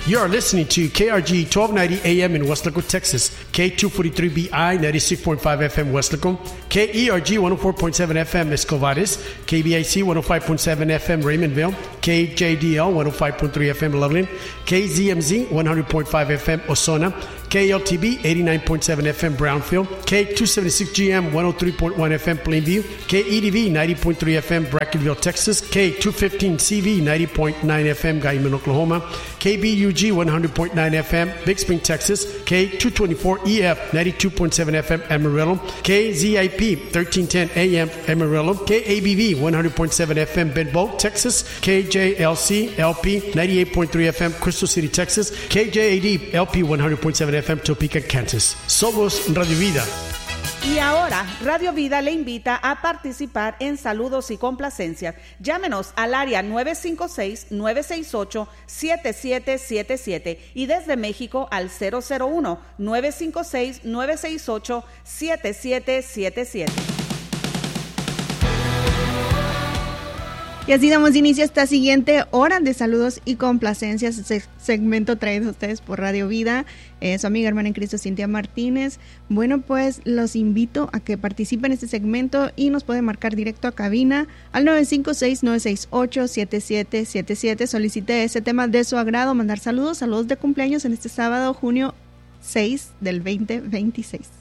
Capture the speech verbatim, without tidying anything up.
You are listening to K R G twelve ninety A M in Weslaco, Texas, K two forty-three B I ninety-six point five F M Weslaco, K E R G one oh four point seven F M Escovares, K B I C one oh five point seven F M Raymondville, K J D L one oh five point three F M Loveland, K Z M Z one hundred point five F M Ozona, K L T B eighty-nine point seven F M Brownfield, K two seventy-six G M one oh three point one F M Plainview, K E D V ninety point three F M Brackenville, Texas, K two fifteen C V ninety point nine F M Guyman, Oklahoma, K B U G one hundred point nine F M Big Spring, Texas, K two twenty-four E F ninety-two point seven F M Amarillo, K Z I P thirteen ten A M Amarillo, K A B V one hundred point seven F M Bedboe, Texas, K J L C L P ninety-eight point three F M Crystal City, Texas, K J A D L P one hundred point seven F M Topeka, Kansas. Somos Radio Vida. Y ahora, Radio Vida le invita a participar en saludos y complacencias. Llámenos al área nueve cinco seis, nueve seis ocho, siete siete siete siete y desde México al cero cero uno, nueve cinco seis, nueve seis ocho, siete siete siete siete. Y así damos inicio a esta siguiente hora de saludos y complacencias, este segmento traído a ustedes por Radio Vida, eh, su amiga hermana en Cristo Cintia Martínez. Bueno, pues los invito a que participen en este segmento y nos pueden marcar directo a cabina al nueve cinco seis, nueve seis ocho, siete siete siete siete. Solicite ese tema de su agrado, mandar saludos, saludos de cumpleaños en este sábado, junio seis del veinte veintiséis.